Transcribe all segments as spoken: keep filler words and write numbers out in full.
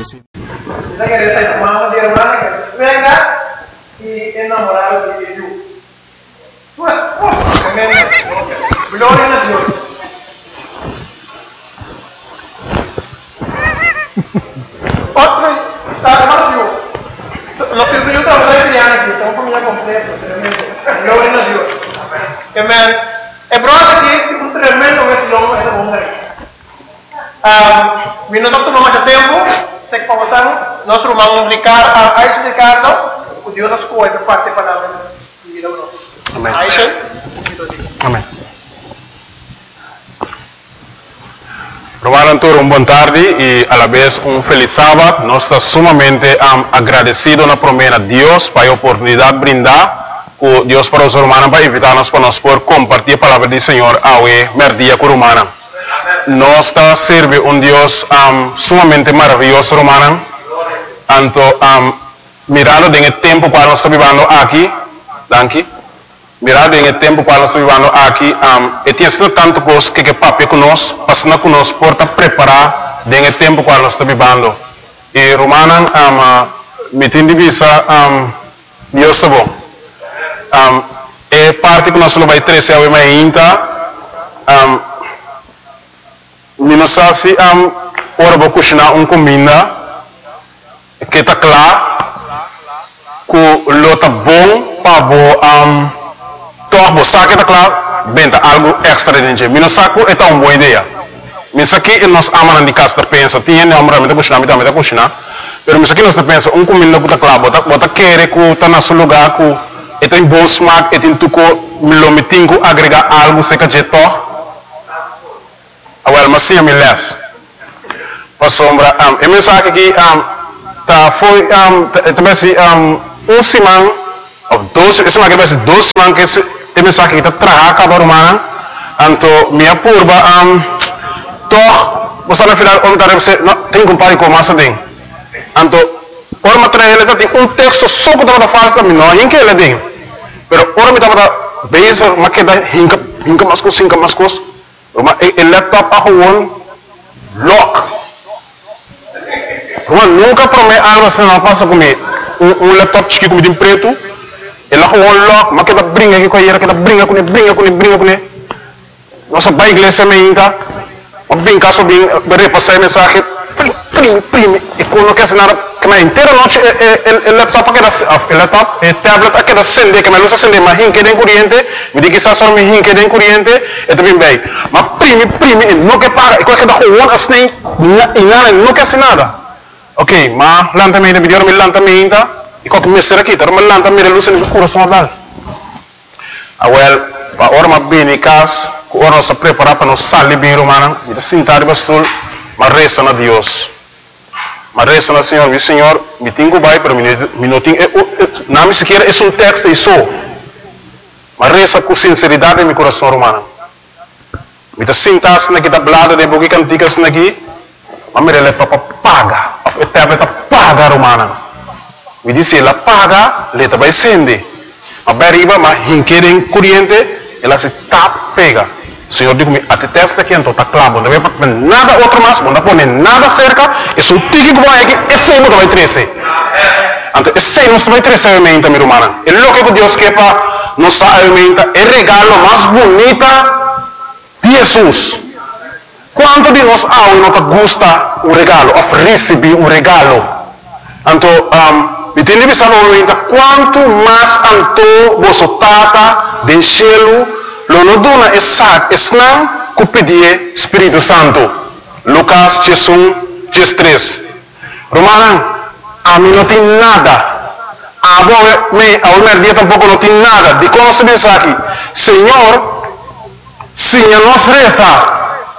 Recibe. Esa querida es mamá de hermana que venga y enamorado de Dios. Pues, pues, gloria a Dios. Otro, hermano Dios. Los que yo trabajo de Diana aquí, estamos familia completa, tremendo. Gloria a Dios. Amén. El problema aquí es un tremendo vecino ese hombre. Um, não tomamos mais tempo, tem que conversar. Nós vamos explicar, a explicar, o Deus nos coisa parte para a vida nossa. Amém. Aisha? Amém. Romano Antônio, uma boa tarde e, à vez, um feliz sábado. Nós estamos sumamente um, agradecidos na promessa de Deus para a oportunidade de brindar com Deus para os romanos, para invitar-nos para nós por compartilhar a palavra do Senhor ao merdia com o romano. Nós está serve um Deus um, sumamente maravilhoso, romano. Anto um, mirando de tempo para nós estar vivendo aqui, danke. Mirando de tempo para nós estar vivendo aqui, um, e tem sido tanto coisa que que papi conosco, passando conosco por estar preparar de tempo para nós estar vivendo. E romano, um, me tem divisa, um, Deus está bom. Um, e parte que nós vai trazer ao ainda. Um, Minus si am ora bo kushna un comida que está claro que lota bom para bo am toch bo saque está claro benta algo extra dentro minus saco é uma boa ideia minus aqui nós amamos de casa pensa tinha não amamos de kushna mita mita kushna pero minus aqui nós pensa um comida que está claro bota bota querer que está na seu lugar que é tem bom smack é tem tuco lo mitingo agregar algo se que jeto Well, mas sim, me les. Para sombra, um, a mensagem aqui, um, tá foi, um, também se, um, um semana, ou dois, esse semana que vai ser dois semanas que esse, a mensagem aqui tá trabalhando com a romana, então minha curva, um, toch, você na final, onde tá você, não, tem que comparar com massa bem. Então, ora material ele tem um texto só que tá falando para mim, não, em que ele tem, pero ora me tá para base, mas que dá hinca, hinca mais coisa, hinca mais coisa. El laptop a gewoon lock. Gewoon nunca promete algo assim não passa comigo. Um, um laptop chique com preto. Ele a gewoon lock, mas que da brinca aqui com ele, que da brinca com ele, brinca com ele, brinca com ele. Nossa pai igreja me inca. Mas bem caso bem repassar mensagem. Prime, prime. E quando quer nada, que na inteira noite el laptop aqui da, el laptop, el tablet aqui da acende, que me luz acende, mas hinque de corrente, me diz que está só me hinque de corrente, e também bem. Mas prime, prime, e não quer pagar, e qualquer da rua assim, e nada, não quer nada. Ok, mas lanta-me, me deu me lanta-me ainda, e qualquer mestre aqui, tá, mas lanta-me, luz no coração lá. Ah, well, para hora mais bem em casa, hora nós está preparado para nós sair bem, romana, e sentar bastante, mas resta na Deus. Mas resta na Senhor, meu Senhor, me tenho vai para mim, não tenho, não me sequer é um texto e só. Mas resta com sinceridade em meu coração, romana. Me está sentado aqui da blada de boca canticas aqui, mas me releva para pagar, para pagar, romana. Me disse, ela paga, ela vai acender. Mas beriba, mas hinquerem corrente, ela se tap pega. Senhor digo-me, até testa aqui, então está claro, não vai pôr nada outro mais, não pôr nada cerca, e se o tique que vai aqui, esse aí não vai crescer. Então, esse aí não vai crescer a alimenta, minha irmã. É louco que Deus quer para nossa alimenta, é o regalo mais bonito de Jesus. Quanto de nós há e não gosta o regalo, of receber um regalo. Então, um, me tem que pensar quanto mais anto você tata de cielo, lo no duna é sac, é snam, que pedir Espírito Santo. Lucas um, três. Romana, a mim não tem nada. A me, a minha dia tampouco não tem nada. De como se diz aqui, Senhor, Senhor nos reza.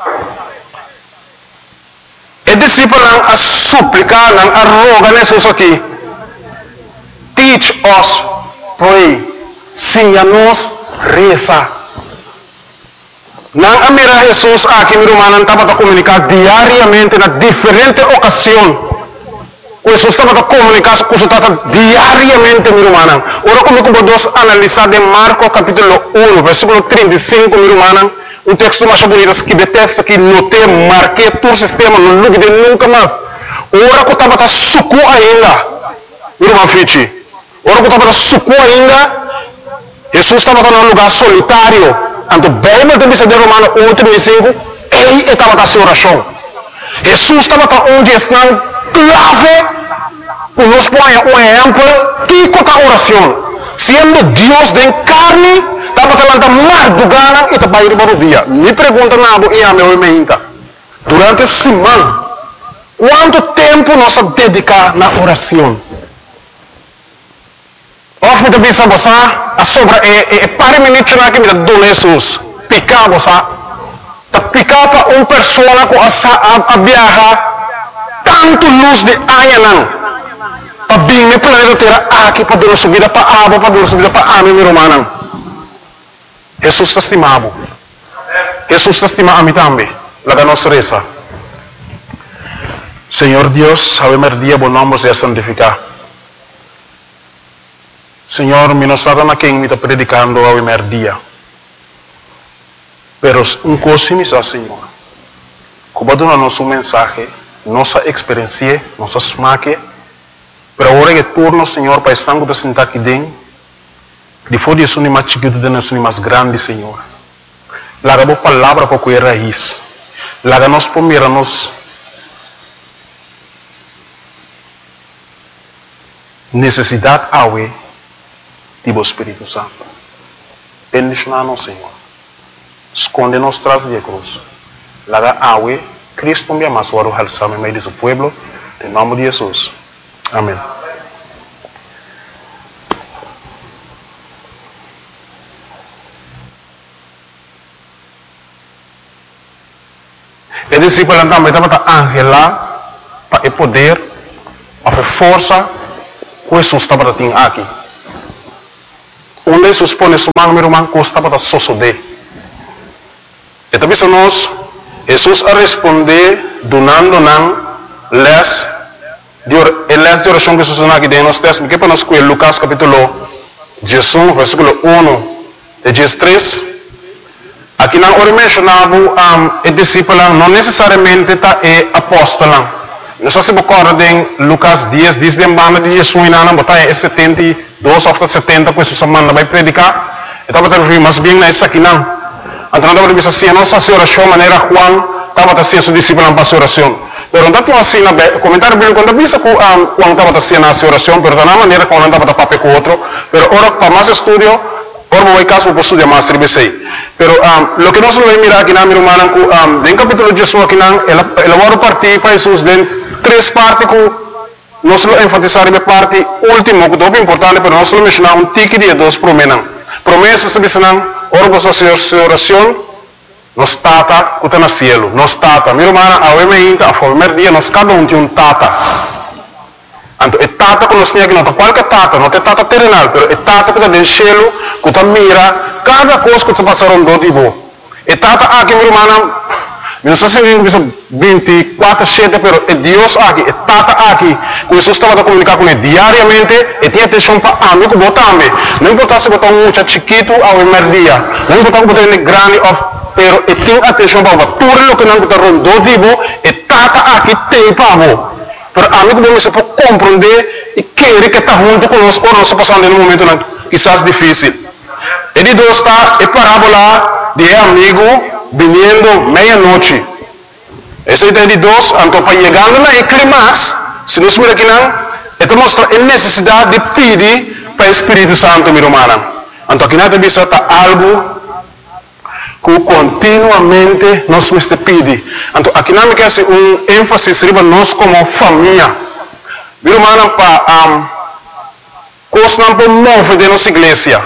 E discípulo não a suplicar, não a rogar nesses aqui. Teach us, pray. Senhor nos reza. Não amira Jesus aqui, meu irmão, estava a comunicar diariamente na diferente ocasião. Jesus estava a comunicar com o diariamente, meu irmão. Ora, como podemos analisar de Marcos capítulo um, versículo trinta e cinco, meu irmão, um texto mais bonito que de texto que notei, marquei todo o sistema, não duvide nunca mais. ora que estava a suco ainda, irmão Fichi, ora que estava a suco ainda, Jesus estava num lugar solitário, então bem mas também se de Romano oito e cinco, ele estava a oração. Jesus estava onde está clave, nos põe um exemplo, que a oração, sendo Deus de carne, estava falando mais do gana e estava indo para o dia. Me pergunta nada e a meu meinta. Durante a semana, quanto tempo nós dedicamos na oração? Of também sabe você, a sobra é para minutos na que me dá Jesus, picar você, tá picar para uma pessoa com a viajar tanto luz de anha não. Para bem me planeta terra aqui para dar subida para a água, para dar subida para a minha romana. Jesus está estimado. Jesus está estimado a mim também. La da nossa reza. Senhor Deus, ao primeiro dia, bom nome seja santificado. Senhor, me não sabe na quem me está predicando ao primeiro dia. Pero um coisa me sabe, Senhor. Como dá nosso mensagem, nossa experiência, nossa smaque, pero agora que turno, Senhor, para estar com sentar aqui dentro, depois de isso, nem mais chiquito, de nós, nem mais grande, Senhor. Laga a palavra para cuidar raiz. Laga nós primeiro nos necessidade awe do Espírito Santo. Bendicionar-nos, Senhor. Esconde-nos tras de cruz. Laga awe, Cristo me ama, suaro halsame meio de seu pueblo, em nome de Jesus. Amém. E discípulo também estava ángel lá para poder, para força, que Jesus estava tendo aqui. Onde Jesus põe sua mão, meu irmão, que estava a sosodé. E também se nós, Jesus a responder, donando-nos les e les de oração que Jesus aqui dentro nos textos, que para nós com Lucas capítulo dezesseis, versículo um e dezesseis. Aqui não ora mencionava um, o discípulo não necessariamente tá é apóstolo. Nós se recorda em Lucas dez, diz de banda de Jesus na na botar é setenta e dois ou setenta que Jesus manda vai predicar. Então para ver mais bem nessa aqui não. Então não deve ser assim, não se oração maneira Juan estava a ser seu discípulo para oração. Pero não tinha assim na comentário bíblico quando visa que Juan estava a ser na oração, pero da maneira como andava a papel com outro. Pero ora para mais estudio, ora vou caso para estudar mais tribe sei. Pero um, lo que nós vamos mirar aqui na minha irmã, um, em capítulo dezesseis aqui na, ela ela vai partir para Jesus de três partes que nós vamos enfatizar na parte última, que é muito importante, pero nós vamos mencionar um tique de dois promessas. Promessas que mencionam, ora você fazer oração, nos tata que está no cielo, nos tata. Minha irmã, a ouvimenta, a primeiro dia, nós cada um tem um tata. Então, é tata que nós temos aqui, não é qualquer tata, não é tata terrenal, mas é tata que está no cielo, que está mira cada coisa que está passando do tipo. É tata aqui, minha irmã, não sei se é vinte e quatro, sete, mas é Deus aqui, é tata aqui. Jesus estava a comunicar com ele diariamente, e tinha atenção para a mim, que também. Não importa se botar um muito chiquito ao primeiro dia, não importa se botar ele grande, pero e tem atenção para tudo o que não está rondando tipo, e tata aqui tem para você. Pero a mim como se pode compreender e querer que está junto conosco, ou não se passando em um momento não, quizás difícil. E de dois está a parábola de amigo vindo meia-noite. Esse é de dois, então para chegando na clímax, se nós miramos aqui não, ele mostra a necessidade de pedir para o Espírito Santo, minha irmã. Então aqui nada disso está algo que continuamente nós nos pedimos. Então, aqui não me quer um ênfase sobre nós como família. Viu, mano, para um, coisa não para mover de nossa igreja,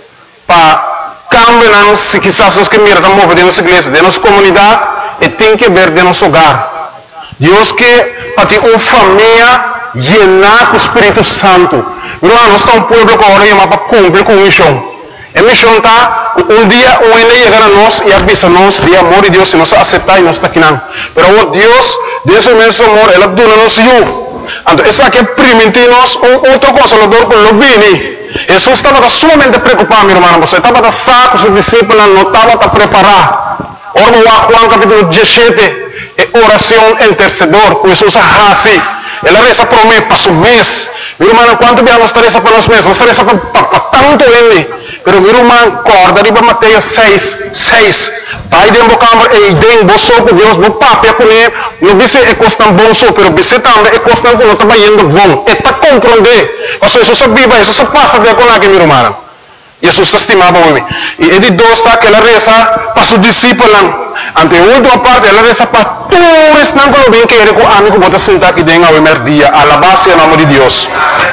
para cambiar, se quizás nós que mira para mover de nossa igreja, de nossa comunidade, e tem que ver de nosso hogar. Deus que para ter uma família llenar com o Espírito Santo. Viu, mano, nós estamos um povo que agora para cumprir com a missão. A missão está, um dia o ele chegar a nós e avisa nós de amor de Deus, se nós aceitar e nós está aqui não. Pero o Deus, desse imenso amor, ele dona-nos eu. Então, isso aqui permite-nos outra consolador com o bem. Jesus estava sumamente preocupado, meu irmão. Você estava saco, seus discípulos não estavam a preparar. Ora, Juan capítulo dezessete, é oração intercedor, que Jesus hace. Ela reza por mim, para o mês. Meu irmão, quanto bem nós reza para os meses? Nós reza para tanto ele. Pero meu irmão, corda riba Mateus seis, seis. Pai de embocamber e idem boso com Deus, no papel com ele, no disse é costan bom so, pero disse também é costan com o trabalhando bom. É para compreender. Ou seja, isso viva, isso passa de com aqui, meu irmão. Jesus estimava o homem. E ele dosta que ela reza para os discípulos. Ante a última parte, ela reza para todos não que bem que ele com amigo bota sentar aqui dentro ao primeiro dia, alabar-se o nome de Deus.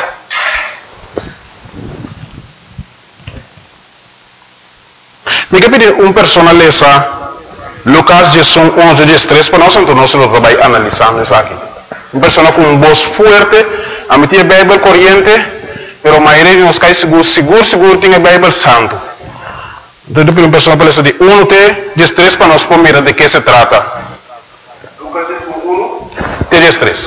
Diga pedir uma pessoa lesa Lucas dezesseis, onze, dezesseis para nós, então nós vamos analisando isso aqui. Uma pessoa com uma voz forte, a meter a Bíblia corrente, pero a maioria de nós cai seguro, seguro, seguro tem a Bíblia santo. Então, depois uma pessoa para de um até dezesseis para nós mirar de que se trata. Lucas um, dezesseis.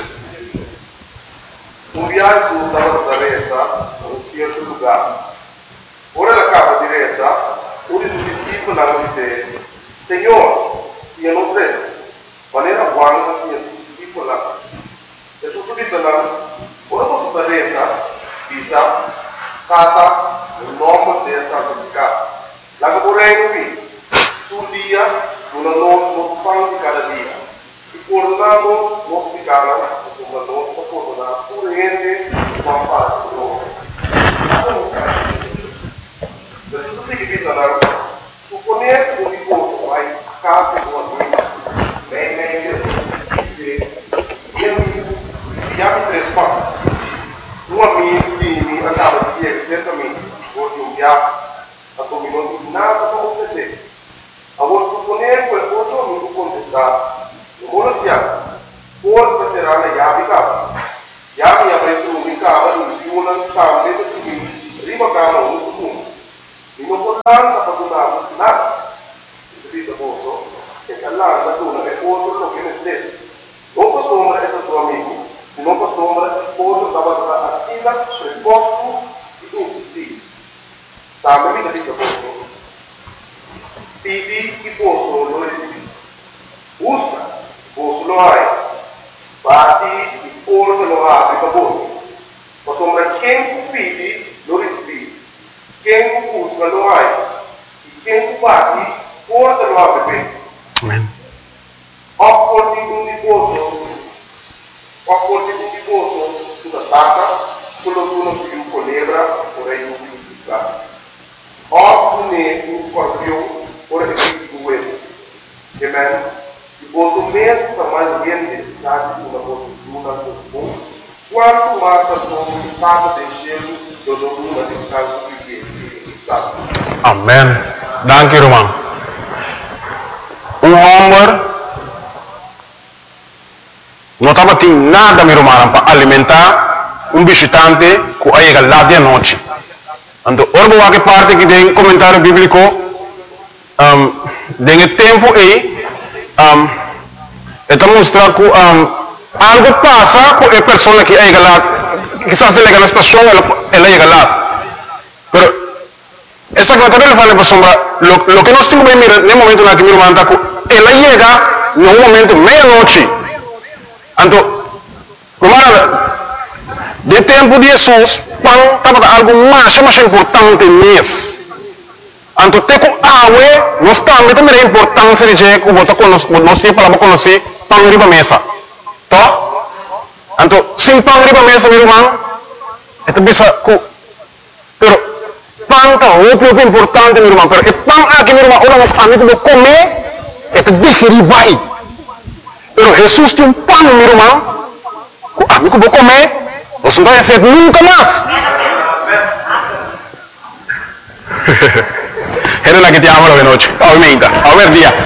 Um viaggio dalla Nazareta a un certo lugar. Ora la capa diretta, uno dei discepoli disse: Signore, io non credo, ma era buono che sia discepolo. E tu disse là, ora posso Nazareta, disse, kata, un uomo deve santificare. La vorrei qui, sul dia, una non fanno di cada dia. E tornando, non si cala, una non si torna, pure niente, ma fa di loro. Per tutti che bisogna, supponere un riposo, vai a casa con la guida, beh, meglio, che abbiamo tre spazi. Un amico di andava di ieri, certamente, oggi un viaggio. Atau minum nada como você. Agora, suponer que o outro amigo contestar, o bolo dia, por que será na Yabika? Yabi abre tu Mika, o Yuna, Sam, Beta Tumi, Rima Kama, o Tum. E não por lá, a faculdade, nada. Isso diz a bolso, é que lá, na tuna, é outro que vem nesse. Não costuma esse teu amigo, e não costuma outro trabalhar assim, preposto e insistir. Também me diz a bolso. Pedi que posso lo receber. Usa, posso lo hai. Bati e porta lo apre para bolso. Mas sombra quem pede, lo recebi. Quem usa lo hai. E quem bate, porta lo apre bem. Amém. Opporti un riposo. Opporti un riposo sulla tacca, quello che uno più colebra, vorrei un più piccato. Oppure un scorpione, ora che si due. Amen. Il voto meno sta mai bien dedicati una voce una con quanto massa sono stata del cielo dove una di caso più che Amen. Danke, Roman. Um homem não estava tendo nada, meu irmão, para alimentar um visitante que chega lá de noite. Então, ora que parte que tem comentário bíblico, um, tem tempo aí, um, está mostrando que um, algo passa com a pessoa que chega lá, quizás ele chega na estação, ela, ela chega lá. Pero, essa que também fala para sombra, lo, lo que nós temos que mirar no momento na que meu irmão está, ela chega no momento meia-noite. Então, hermano, de tempo de Jesus, pão estava algo mais, mais importante nisso. Então, te com água, nós também temos a importância de que você conhece, nós temos para conhecer pão riba mesa. Tá? Então, sem pão riba mesa, meu irmão, é bisa que, pero pão está muito importante, meu irmão. Pero, e pão aqui, meu irmão, ora, a mim que comer, é digerir vai. Pero Jesus tem um pão, meu irmão, que a mim que vou comer, você não vai fazer nunca mais. Era la que te amo la noche, obviamente, a ver día.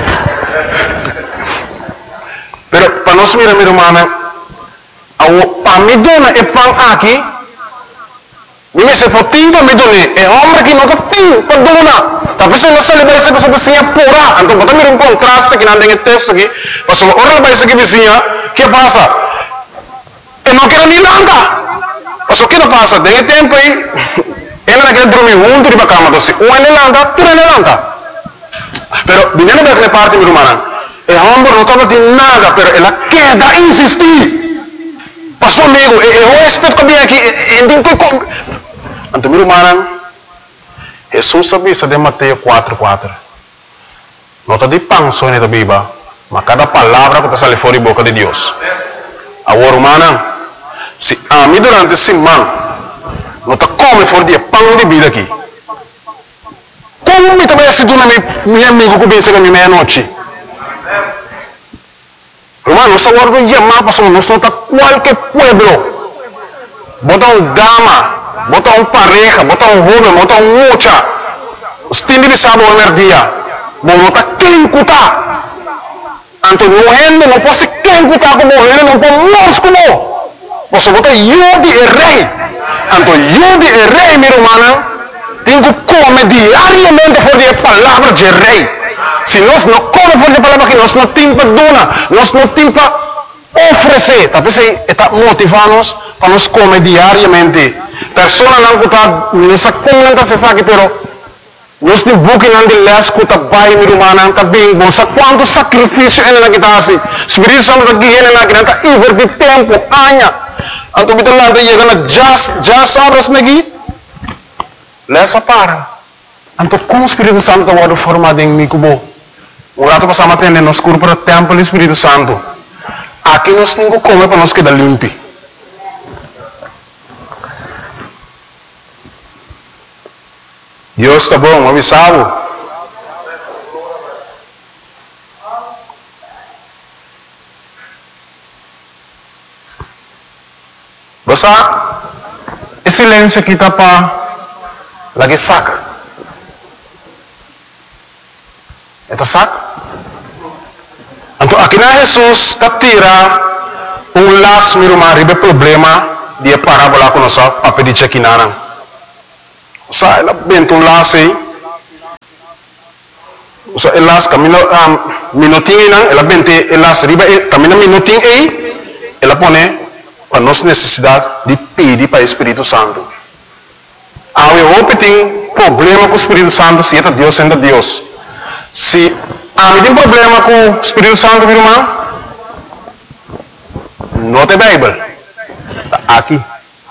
Pero para nós mirar, meu irmão, para mim dona é pão aqui, me se potinho para me donar, é homem que nunca tem para donar. Talvez ela se vai ser pessoa vizinha pura. Então, bota mirar um contraste que não tem texto aqui. Mas ora vai ser que vizinha, que passa? Eu não quero nem nada. Mas o que não passa? Tem tempo aí. Ela não quer dormir junto de cama, então, um é levanta, tu é levanta. Pero, viniendo da parte, meu irmão, E homem não estava de nada, pero ela queda insistir. Pastor amigo, eu respeito que vem aqui, e tem que com... Então, meu irmão, Jesus sabia de Mateus quatro, quatro. Nota de pão só na Bíblia, mas cada palavra que sai fora da boca de Deus. Agora, irmão, se a mim durante esse semana, não está come fora de pão de vida aqui. Como me também se dona meu amigo que vem chegar na meia-noite? Irmão, nós agora não chamamos para nós não está qualquer pueblo. Bota um dama, bota um pareja, bota um jovem, bota um mocha. Os têm de saber o primeiro dia. Bom, não está quem cutar. Então, não é, não pode ser quem cutar como ele, não pode morrer como. Você bota eu de rei. Então, eu de rei, meu irmão, tem que comer diariamente por a palavra de rei. Se nós não comemos por a palavra que nós não temos para donar, nós não temos para oferecer. Talvez está motivando-nos para nós comer diariamente. Pessoas não está, não se comenta se sabe, pero nós temos buquê não de les que está bem, meu irmão, está bem bom. Sabe quanto sacrifício ele não está assim? Espírito Santo está guiando na criança, está invertir tempo, anos. Então, kita lá está chegando já, já sabes aqui. Lesa para. Então, como o Espírito Santo está formado em mim, como um rato passamos a atender nos cursos para o templo do Espírito Santo. Aqui nós temos que comer para nós quedar limpo. Deus está bom, avisado. Basta, esse silêncio aqui está para lagi saca. Eta saca. Então, aqui na Jesus está tira um laço, meu irmão, ribe problema de parábola com nós para pedir check-in. Sa ela bento um laço aí. Sa el laço camina minutinho não, ela bente el laço ribe camina minutinho aí, ela põe para nossa necessidade de pedir para o Espírito Santo. Há um tem problema com o Espírito Santo, se é Deus sendo Deus. Se há um problema com o Espírito Santo, meu irmão, não tem Bíblia. Aqui.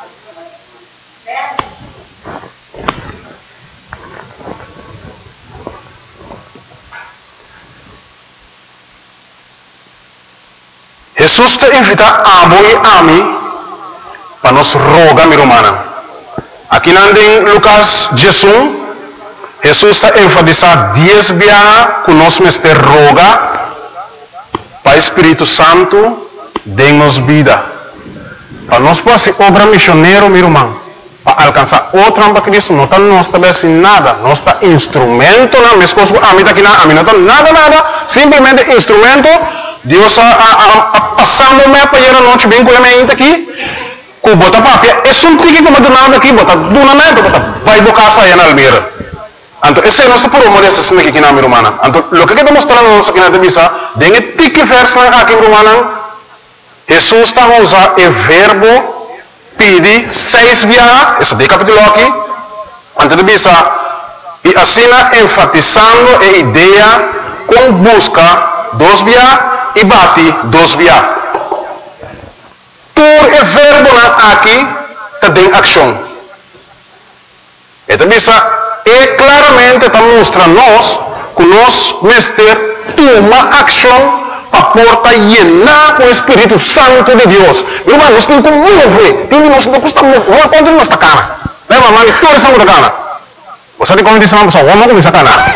Jesus te invita a voi a mim para nos rogar, meu irmão. Aqui em Lucas Jesus, Jesus está enfatizando dez vezes que nós me roga para o Espírito Santo dê-nos vida. Para nós poder ser obra missioneiro, meu irmão, para alcançar outra para Cristo, não está nós também assim nada, não está instrumento, não, minhas coisas, a mim está aqui, a mim não está nada, nada, simplesmente instrumento. Deus a passando me para ir a noite bem com a minha aqui, com bota papia, é só um trique como do nada aqui, bota do nada, bota vai boca saia na almeira. Então esse é nosso por morir assim aqui na minha irmã. Então o que que está mostrando nós aqui na divisa, dengue tique verso na aqui irmã. Jesus está usando o verbo pedir seis vezes, esse de capítulo aqui, antes de divisa e assim enfatizando a ideia com busca dos vezes e bate dos vezes. Por o verbo aqui está em ação. Então, é claramente está mostrando nós que nós mestre toma ação para porta llenar com o Espírito Santo de Deus. Irmão, nós temos que mover. Nós não custa mover. Vamos contra nossa cara. Leva, mano, toda essa muda cara. Você tem como dizer uma pessoa, vamos começar a cara.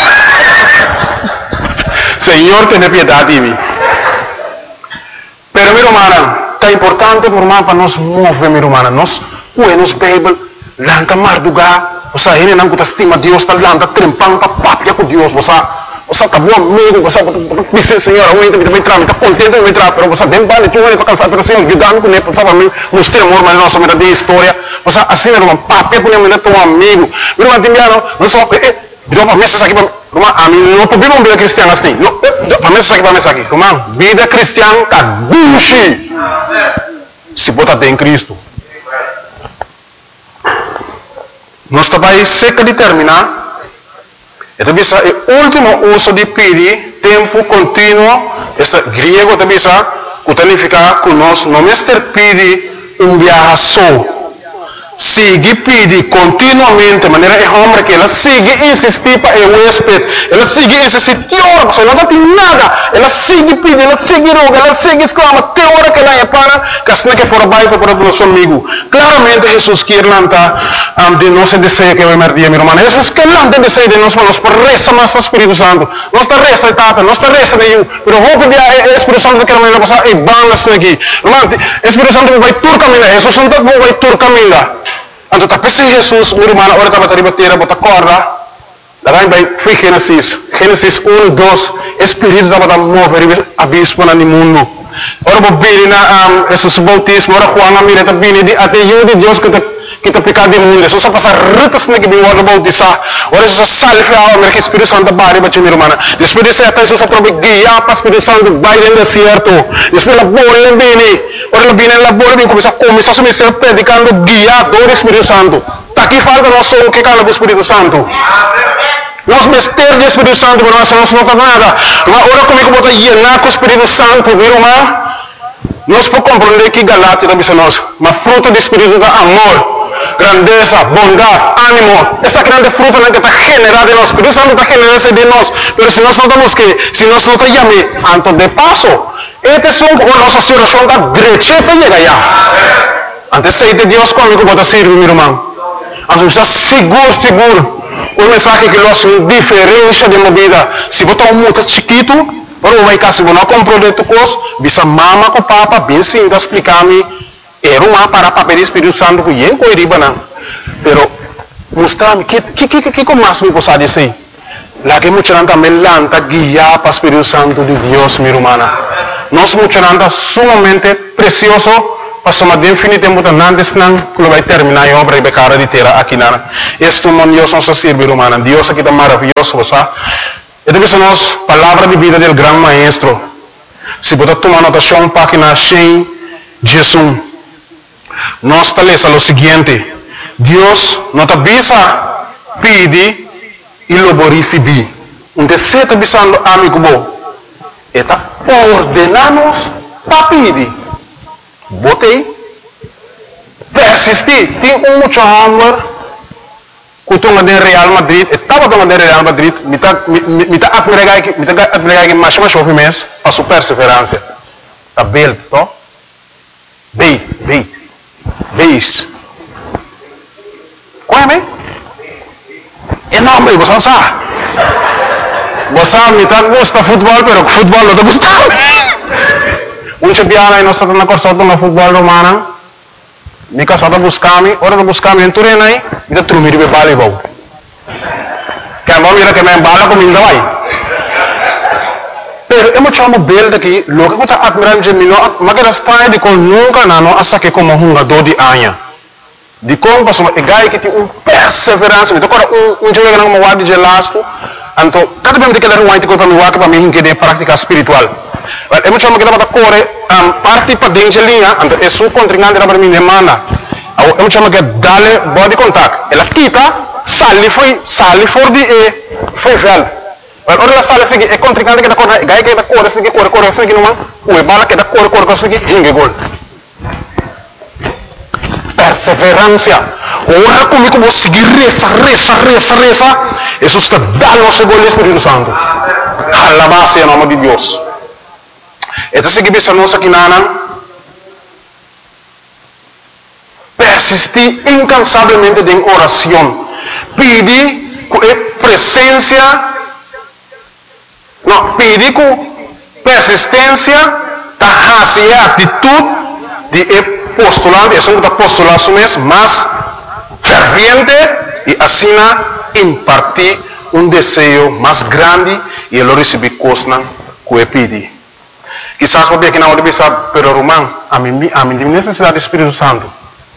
Senhor, tenha piedade de mim. Pero, meu irmão, está importante para nós mover, meu irmão. Nós, buenos Bíblia, lanca mardugar. Você ainda não estima Deus, está lanca trempando, está papia com Deus. Você, você está bom amigo, você está, Senhor, eu ainda me entrar, está contente de me entrar, mas você tem vale, tu ainda está cansado, mas Senhor, ajudando com ele, você vai mostrar amor, mas nossa vida de história. Você, assim, meu irmão, papia com ele, teu amigo. Meu irmão, Timiano, não só, virou para mesa aqui, irmão, a mim não podemos vida cristiana assim. Para mesa aqui, para mesa aqui. Irmão, vida cristiana está buchi. Se bota em Cristo. Nós também cerca de terminar. Então, o último uso de pedir tempo contínuo, este griego também sabe, que significa que nós não é pede um viaje só. Sigue pede continuamente, de maneira é homem que ela sigue insistir para o huésped, ela sigue insistir, tem hora que não tem nada, ela sigue pede, ela sigue roga, ela sigue exclama, tem hora que ela é para, que assim que por baixo para o nosso amigo. Claramente Jesus quer lançar um, de nosso desejo que vai merdir, meu irmão. Jesus quer lançar desejo de nós, mas por resta mais o Espírito Santo, não está resta de tata, não está resta de eu, mas vou pedir o Espírito Santo que ela vai passar e balas aqui. Irmão, o Espírito Santo vai tur caminhar, Jesus Santo vai tur caminhar. Então, tapi si Jesus, meu irmão, ora estava a ribatera, bota corda, daí vai, foi Gênesis, Gênesis um, dois, Espírito estava a mover abismo no mundo. Ora, vou vir na Jesus bautismo, ora, Juan, a mira, também, até eu de Deus que kita picar di mundo, so sa passar ritas na gibi wala bautizar, ora so sa salve ao mer que Espírito Santo bari ba chimi irmã, depois desse até so sa trobe guia para Espírito Santo vai dentro do deserto, depois la bola bene, ora la bene la bola bene começa a começar a se predicando guia do Espírito Santo, tá aqui falta nós só o que cala do Espírito Santo. Nós mister do Espírito Santo, mas nós não tá nada. Ora comigo bota llenar com o Espírito Santo, viu, irmão? Nós podemos compreender que Galatia também nós, mas fruto do Espírito é amor, grandeza, bondade, ânimo. Essa grande fruta que está generada em nós. Por isso não está generada de nós. Mas se nós não estamos que, se nós não estamos llamando, antes de passo, este é a nossa situação da direita para chegar lá. Antes de Deus comigo pode servir, meu irmão. Antes está seguro, seguro. Um mensagem que nós uma diferença de vida. Se botar um muito chiquito, ora vai cá, se você não comprou de tu coisa, bisa mama com papa, bem sim, explicar-me. Era uma para papel Espírito Santo que eu não iria não. Pero mostrar-me que que que que que mais me possa dizer. Lá que muita gente também lanta guiar para o Espírito Santo de Deus, minha irmã. Nós muita gente sumamente precioso. Passamos definitivamente antes não que vai terminar a obra e becara de terra aqui na. Este mundo Deus nos serve, irmã. Deus aqui está maravilhoso, você. E depois nós palavra de vida do grande maestro. Se você tomar anotação página cem, Jesus. Nós talvez o seguinte, Deus não te avisa, pede e lo vou receber. Então, se está avisando amigo bom, está ordenando para pedir. Botei, persistir. Tem um muito homem que está no Real Madrid, estava no Real Madrid, me está admirando que mais mais mês para sua perseverança. Está bem, não? Bem, bem. Beis. Qual é, me? É nome, você não sabe. Você me tá gosta de futebol, pero futebol não te gusta. Um champion aí nós estamos na corção do futebol romano. Me casado buscar-me, hora de buscar-me em Turena aí, me dá trumir de voleibol. Que a mão mira que me embala com minha vai. Pero eu chamo bem daqui, logo que eu estou admirando de mim, mas que está de com nunca não hasta que como um jogador de anos. De como passou uma gai que tem um perseverança, então agora um um jogo que não me guarda de lasco, então cada vez que ele ruim te para me guarda para mim que de prática espiritual. Eu chamo que dá corre um parte para dentro de linha, então é sua contrincante para mim demanda. Eu chamo que dale body contact, ela quita, sali foi sali for de e foi velho. Ora la sala segi e contrincante que da corre, gai que da corre segi corre corre segi numa, o bala que da corre corre segi hinge gol. Perseverança. Ora comigo como seguir reza, reza, reza, reza. Isso está dando o gol do Espírito Santo. Alabado em nome de Deus. Então segi bisa nossa quinana. Persistir incansavelmente em oração. Pedir com presença. Não, pedir com persistência, a atitude de postulante, é um postulante mesmo, mas ferviente e assim impartir um desejo mais grande e ele receber coisas que ele pede. Quizás você aqui na hora de pensar, pero Romão, a mim a mim necessidade do Espírito Santo.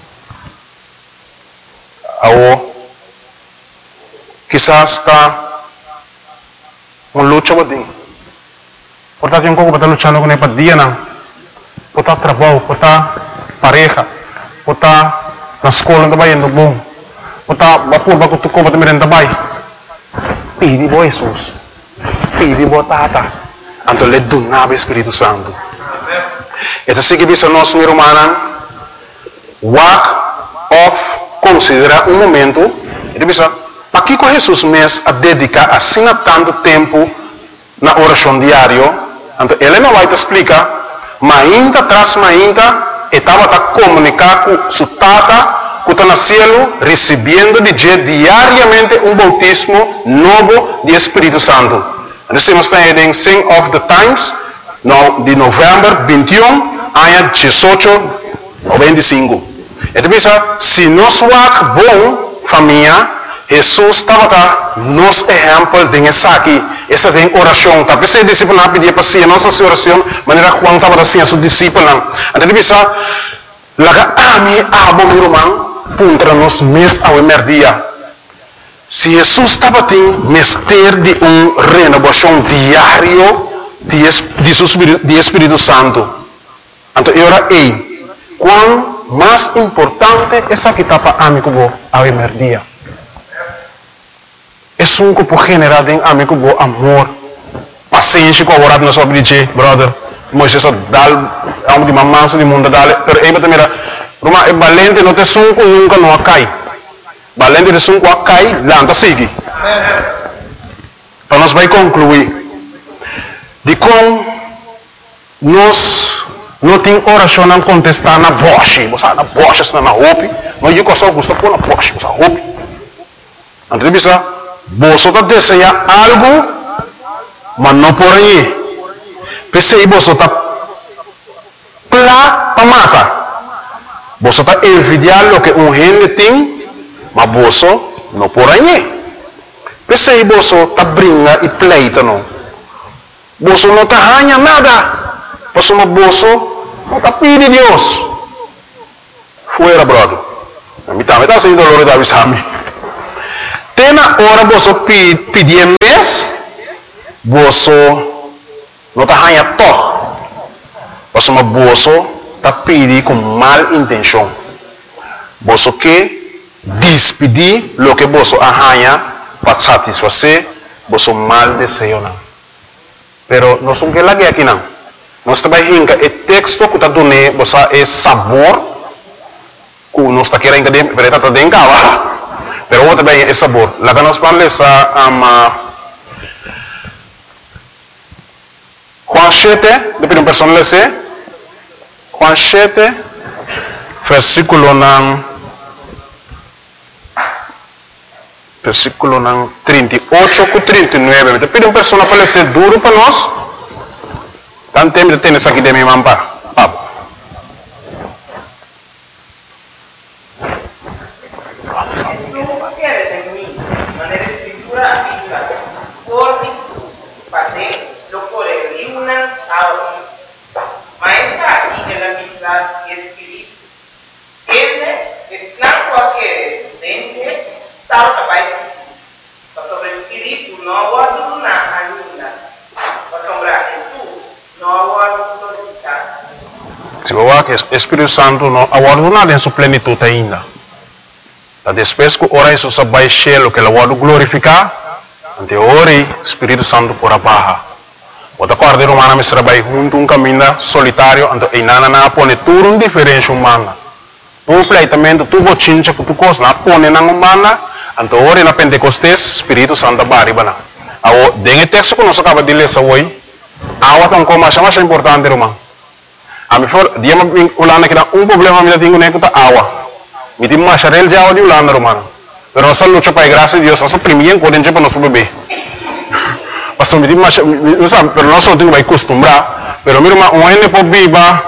Ou quizás está uma luta com ele. Portanto, eu não estou lutando com ele para dia, não. Porta trabalho, porta pareja, porta na escola também indo bom, porta vapor, bago tu como também também. Pedi bo Jesus. pidi botata. Anto le donava Espírito Santo. Então, se que bisa nós, meu irmão, walk off, considera um momento, ele bisa, para que Jesus mesmo a dedicar assim tanto tempo na oração diária? Então, ele não vai te explicar, mas ainda atrás, mas ainda, estava a comunicar com sua tata, que está no cielo, recebendo de dia diariamente um bautismo novo de Espírito Santo. Então, se nós estamos em Sing of the Times, no, de novembro vinte e um, ano dezoito ou vinte e cinco. Então, se nós walk bom, família, Jesus estava a nos exemplo de essa aqui, essa tem oração. Tá pensei discípulo não pedia para si a nossa oração, maneira Juan estava assim a seu discípulo. Então bisa, laga ami abo meu irmão, contra nós mês ao emerdia. Se Jesus estava tem mestre de um renovação diário de, de, de Espírito Santo. Então eu era ei, quão mais importante essa que estava amigo ao emerdia. É um grupo generado em amigo bom amor, paciência com a na sua vida, brother. Moisés dá um de mamãe de mundo dá, pero aí também era, Roma é valente não tem sunco nunca não cai, valente de sunco cai, lanta sigue. Então nós vai concluir de como nós não tem oração não contestar na voz, você na voz está na roupa, não eu só gosto pôr na voz, você roupa. Então bisa você está desejando algo, mas não por aí. Pensei você está plá para matar. Você está envidiando o que um gente tem, mas você não por aí. Pensei você está brincando e pleita não. Você não está ganhando nada. Você não não está pedindo Deus. Fuera, brother. A mim também está sendo dolor da avisame. Tem na hora você pedir mês, você não está ganhando todo. Você está pedindo com mal intenção. Você quer despedir o que você ganha para satisfazer você mal desejo. Pero nós não queremos aqui não. Nós também temos o texto que está dando você é sabor que nós está querendo que está dentro. Pero vos também é sabor. Lá que nós falamos a Juan sete, depois um personagem lê Juan sete, versículo nan versículo nan trinta e oito com trinta e nove. Depois um personagem para ler duro para nós. Tanto tempo de ter isso aqui de minha mampa. Se você que o Espírito Santo não aguarda nada em sua plenitude ainda. Depois que ora isso vai cheio que ele vai glorificar, então ora o Espírito Santo por abaixo. Outra coisa humana me trabalha junto um caminho solitário, então e nada na põe tudo um diferente humana. Um pleitamento tu bochincha que tu costa na põe na humana, então ora na Pentecostes Espírito Santo bari bana. Ao dengue texto que nós acaba de ler essa hoje, awa tão como mais mais importante irmão. A mim for dia me ulana que um problema me tenho nem que tá awa. Me tem mais real já de ulana irmão. Pero nós luta para graça de Deus, nós primeiro quando gente para nosso bebê. Passou me tem mais, não sabe, pero nós só tem que acostumbrar. Pero meu irmão, um ene por viva.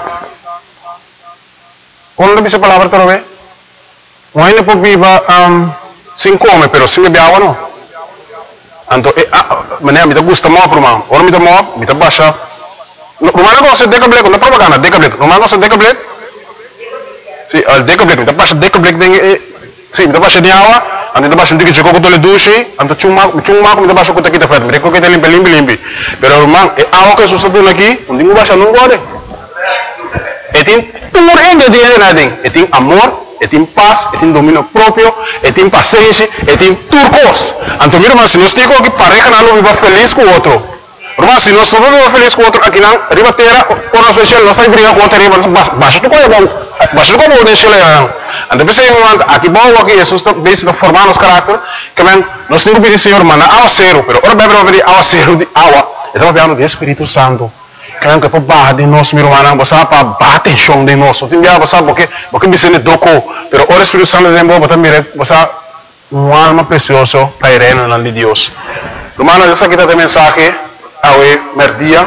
Quando dice palavra para ver? Um ene por viva um sem comer, pero sem beber água não. Então, maneira me gusta mais para irmão. Ora me dá mais, me dá baixa. Rumah ko sa decablet, na propaganda, decablet. Rumah ko sa decablet. Si, al decablet, minta pa sa decablet ding si, minta pa sa diawa, ando pa sa digi ko ko tole dushi, ando chuma, chuma ko minta pa sa ko kita fat, mereka kita limpi limpi limpi. Pero rumah e awa ko susunod lagi, hindi mo ba siya nung gode. Etin pur ingrediente natin, etin amor, etin paz, etin dominio propio, etin paciencia, etin turcos. Anto mira mas si nos digo que pareja na lo viva feliz com outro. Mas se nós não vamos feliz com outro aqui não, ribatera, ou nós fechamos, nós estamos brincando com outro riba, baixa do coelho, baixa do coelho, deixa ele lá. Então, pensei em um aqui bom, aqui Jesus está bem formar nosso caráter, que man, nós temos que pedir Senhor, mana, awa zero, pero ora bebe pedir awa zero de awa, então falando do Espírito Santo, que man, que para barra de nós, meu irmão, você para bater chão de nós, tem dia você porque porque me sente doco, pero ora Espírito Santo de novo, também você uma alma preciosa para ir na de Deus. Hermano, essa aqui está a mensagem, awe merdia,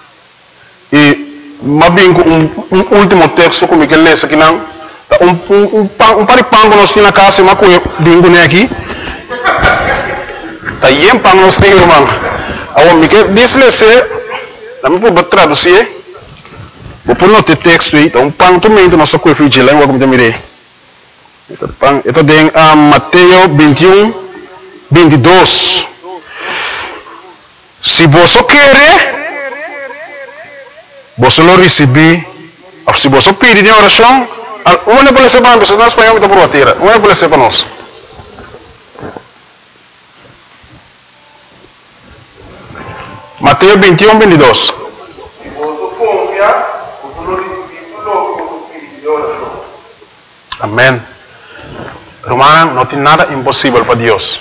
e mas bem um, um último texto como que ele lê aqui não, um um um pão um paripango nós temos na casa, mas com dingo né aqui, tá aí pão nós temos irmão, awe me que diz lê se, também vou traduzir, vou pôr no texto aí, então pão também do nosso coelho de língua como também Ito pang ito din um, Mateo veintiuno veintidós. Si você quer, você lo recebi. Se você pede de oração, uma pode ser para nós, nós espanhol está por bater. Uma pode ser para nós. Mateo veintiuno veintidós. Amém. Hermano, não tem nada impossível para Deus.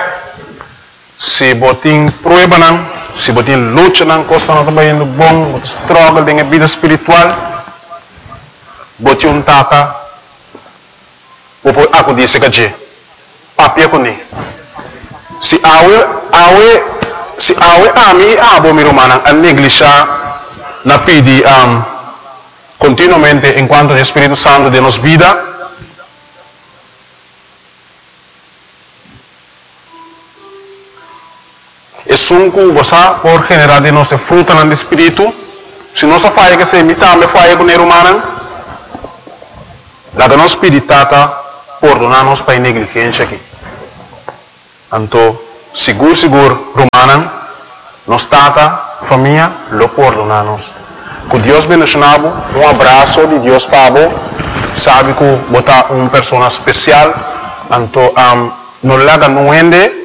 Se você tem prueba, se você tem luta, coisa não está indo bom, você struggle com a vida espiritual, você um tata, você aku disse que papi aku ni. Se awe awe se awe ami abo mi romana a negligenciar na pedi um, continuamente enquanto o Espírito Santo de nos vida. Es un cosa por generar de nuestra fruta en el espíritu. Si no se falla que se imita, me falla con el humano. La de nos spiritata por donarnos para negligencia aquí. Anto, seguro, seguro, romana, nos tata, familia, lo por donarnos. Que Dios bendicionado, un abrazo de Dios Pablo, sabe que vota una persona especial, anto, um, no le haga no ende.